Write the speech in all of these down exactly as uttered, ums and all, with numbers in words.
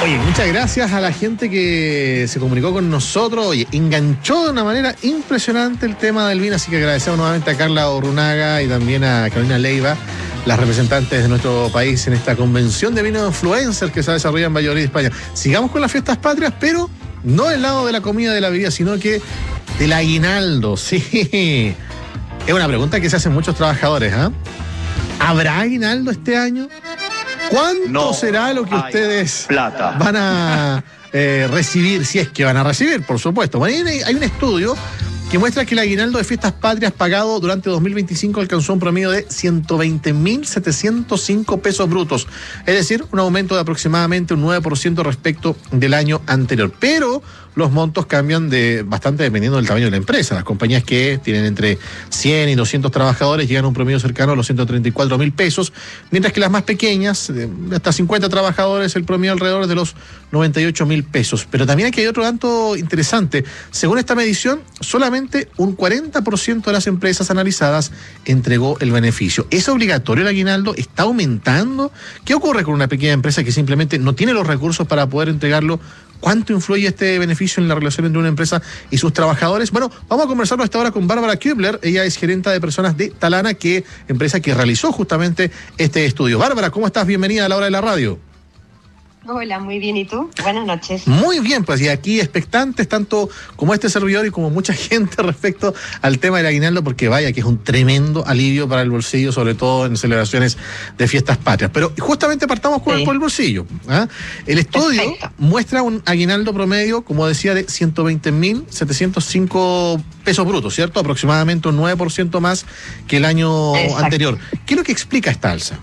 Oye, muchas gracias a la gente que se comunicó con nosotros. Oye, enganchó de una manera impresionante el tema del vino, así que agradecemos nuevamente a Carla Orunaga y también a Carolina Leiva, las representantes de nuestro país en esta convención de vino influencer que se desarrolla en Valladolid, España. Sigamos con las fiestas patrias, pero no del lado de la comida y de la bebida, sino que del aguinaldo. Sí, es una pregunta que se hacen muchos trabajadores, ¿ah? ¿eh? ¿Habrá aguinaldo este año? ¿Cuánto no será lo que ustedes plata. van a eh, recibir, si es que van a recibir, por supuesto? Bueno, hay un estudio que muestra que el aguinaldo de fiestas patrias pagado durante dos mil veinticinco alcanzó un promedio de ciento veinte mil setecientos cinco pesos brutos, es decir, un aumento de aproximadamente un nueve por ciento respecto del año anterior. Pero los montos cambian de bastante dependiendo del tamaño de la empresa. Las compañías que tienen entre cien y doscientos trabajadores llegan a un promedio cercano a los ciento treinta y cuatro mil pesos, mientras que las más pequeñas, de hasta cincuenta trabajadores, el promedio alrededor de los noventa y ocho mil pesos. Pero también aquí hay otro dato interesante. Según esta medición, solamente un cuarenta por ciento de las empresas analizadas entregó el beneficio. ¿Es obligatorio el aguinaldo? ¿Está aumentando? ¿Qué ocurre con una pequeña empresa que simplemente no tiene los recursos para poder entregarlo? ¿Cuánto influye este beneficio en la relación entre una empresa y sus trabajadores? Bueno, vamos a conversarlo hasta ahora con Bárbara Kübler. Ella es gerenta de personas de Talana, que empresa que realizó justamente este estudio. Bárbara, ¿cómo estás? Bienvenida a la hora de la radio. Hola, muy bien. ¿Y tú? Buenas noches. Muy bien, pues y aquí expectantes, tanto como este servidor y como mucha gente respecto al tema del aguinaldo, porque vaya que es un tremendo alivio para el bolsillo, sobre todo en celebraciones de fiestas patrias. Pero justamente partamos con sí. el, por el bolsillo. ¿ah? El estudio Perfecto. muestra un aguinaldo promedio, como decía, de ciento veinte mil setecientos cinco pesos brutos, ¿cierto? Aproximadamente un nueve por ciento más que el año Exacto. anterior. ¿Qué es lo que explica esta alza?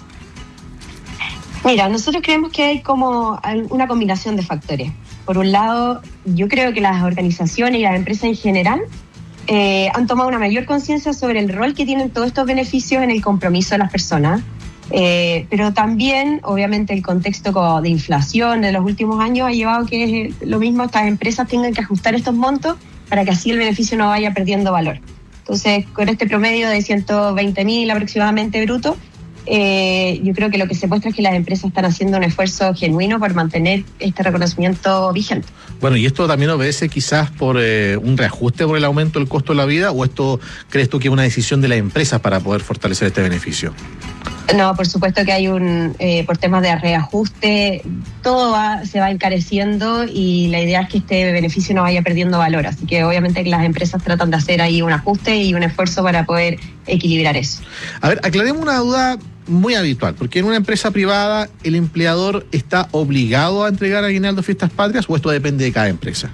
Mira, nosotros creemos que hay como una combinación de factores. Por un lado, yo creo que las organizaciones y las empresas en general eh, han tomado una mayor conciencia sobre el rol que tienen todos estos beneficios en el compromiso de las personas. Eh, pero también, obviamente, el contexto como de inflación de los últimos años ha llevado que lo mismo estas empresas tengan que ajustar estos montos para que así el beneficio no vaya perdiendo valor. Entonces, con este promedio de ciento veinte mil aproximadamente bruto, Eh, yo creo que lo que se muestra es que las empresas están haciendo un esfuerzo genuino por mantener este reconocimiento vigente. Bueno, ¿y esto también obedece quizás por eh, un reajuste por el aumento del costo de la vida, o esto crees tú que es una decisión de las empresas para poder fortalecer este beneficio? No, por supuesto que hay un, eh, por temas de reajuste, todo va, se va encareciendo y la idea es que este beneficio no vaya perdiendo valor, así que obviamente las empresas tratan de hacer ahí un ajuste y un esfuerzo para poder equilibrar eso. A ver, aclaremos una duda muy habitual, porque en una empresa privada el empleador está obligado a entregar aguinaldo fiestas patrias, o esto depende de cada empresa.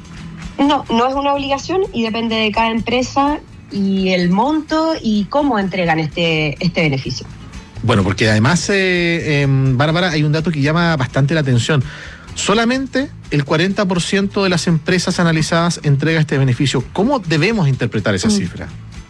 No, no es una obligación y depende de cada empresa y el monto y cómo entregan este, este beneficio. Bueno, porque además, eh, eh, Bárbara, hay un dato que llama bastante la atención. Solamente el cuarenta por ciento de las empresas analizadas entrega este beneficio. ¿Cómo debemos interpretar esa mm. cifra?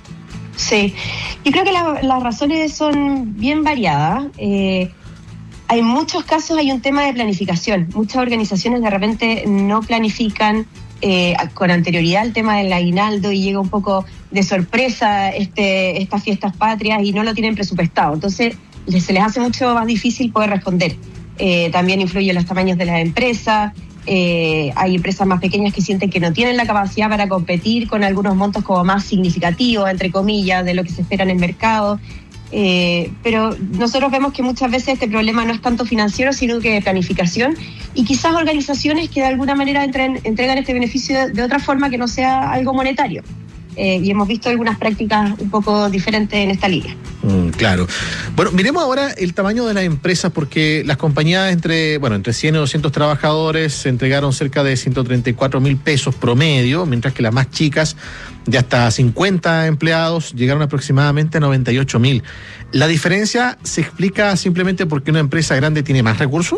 Sí, yo creo que la, las razones son bien variadas. Eh, hay muchos casos, hay un tema de planificación. Muchas organizaciones de repente no planifican eh, con anterioridad el tema del aguinaldo y llega un poco de sorpresa este, estas fiestas patrias y no lo tienen presupuestado. Entonces se les hace mucho más difícil poder responder. Eh, también influyen los tamaños de las empresas. Eh, hay empresas más pequeñas que sienten que no tienen la capacidad para competir con algunos montos como más significativos, entre comillas, de lo que se espera en el mercado. Eh, pero nosotros vemos que muchas veces este problema no es tanto financiero, sino que de planificación, y quizás organizaciones que de alguna manera entren, entregan este beneficio de, de otra forma que no sea algo monetario. Eh, y hemos visto algunas prácticas un poco diferentes en esta línea. Mm, claro. Bueno, miremos ahora el tamaño de las empresas, porque las compañías entre, bueno, entre cien y doscientos trabajadores se entregaron cerca de ciento treinta y cuatro mil pesos promedio, mientras que las más chicas, de hasta cincuenta empleados, llegaron aproximadamente a noventa y ocho mil. ¿La diferencia se explica simplemente porque una empresa grande tiene más recursos?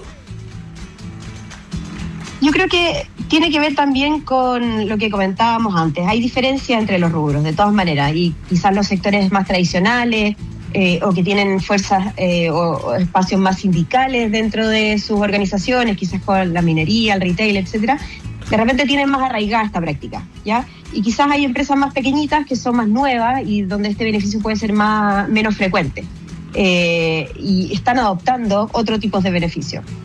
Yo creo que tiene que ver también con lo que comentábamos antes. Hay diferencia entre los rubros, de todas maneras, y quizás los sectores más tradicionales eh, o que tienen fuerzas eh, o, o espacios más sindicales dentro de sus organizaciones, quizás con la minería, el retail, etcétera, de repente tienen más arraigada esta práctica, ¿ya? Y quizás hay empresas más pequeñitas que son más nuevas y donde este beneficio puede ser más menos frecuente. Eh, y están adoptando otro tipo de beneficios.